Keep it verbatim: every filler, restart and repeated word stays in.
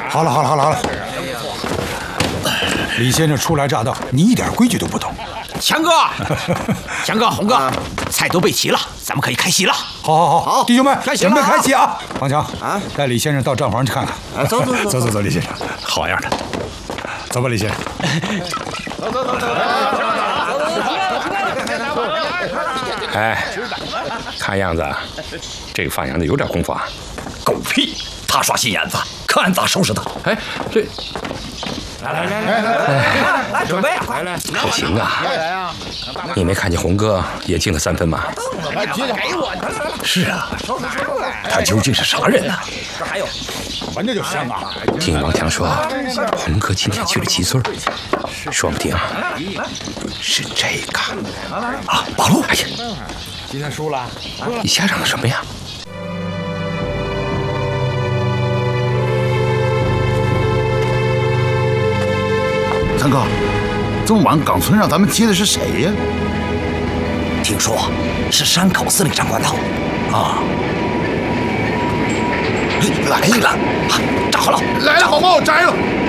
好了好了好了好了，李先生初来乍到，你一点规矩都不懂。 强哥，强哥，红哥，菜都备齐了，咱们可以开席了。 好好好，好，弟兄们， 开席了， 准备开席啊！王强啊， 带李先生到账房去看看。 啊，走走走走走走，李先生，好样的，走吧，李先生。 走走走走。 哎，看样子这个放羊的有点功夫啊。 狗屁！他耍心眼子，看咋收拾他！ 哎，这。 来来来来来来来，准备啊！来来， 不行啊！你没看见红哥也进了三分吗？ 是啊，他究竟是啥人呢？ 这还有，闻着就香啊！ 听王强说，红哥今天去了七村，说不定是这个啊！八路， 哎呀， 今天输了， 你瞎嚷嚷什么呀？ 三哥，这么晚岗村让咱们接的是谁呀？ 听说是山口司令长官到。啊！ 来了， 站好了， 来了，好帽摘了。